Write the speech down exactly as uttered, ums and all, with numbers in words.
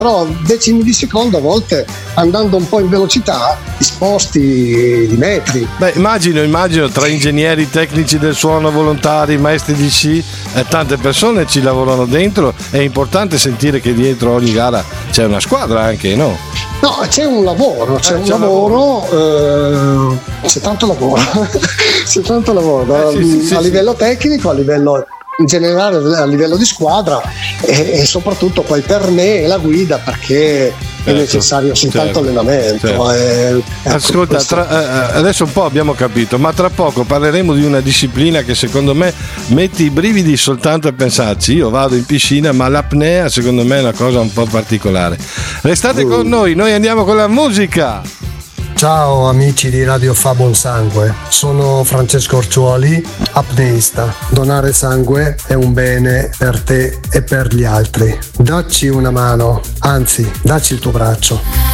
però decimi di secondo a volte andando un po' in velocità ti sposti di metri. Beh, immagino, immagino tra ingegneri, tecnici del suono, volontari, maestri di sci, eh, tante persone ci lavorano dentro. È importante sentire che dietro ogni gara c'è una squadra anche, no? No, c'è un lavoro, c'è eh, un c'è lavoro, lavoro. Eh, c'è tanto lavoro, c'è tanto lavoro eh, sì, sì, a sì, livello sì. tecnico, a livello in generale, a livello di squadra e, e soprattutto poi per me è la guida, perché è certo, necessario sì, certo, tanto allenamento. certo. E, ecco, Ascolta, tra, eh, adesso un po' abbiamo capito, ma tra poco parleremo di una disciplina che secondo me metti i brividi soltanto a pensarci. Io vado in piscina, ma l'apnea secondo me è una cosa un po' particolare. Restate uh. con noi, noi andiamo con la musica. Ciao amici di Radio Fa Buon Sangue, sono Francesco Orciuoli, apneista. Donare sangue è un bene per te e per gli altri. Dacci una mano, anzi, dacci il tuo braccio.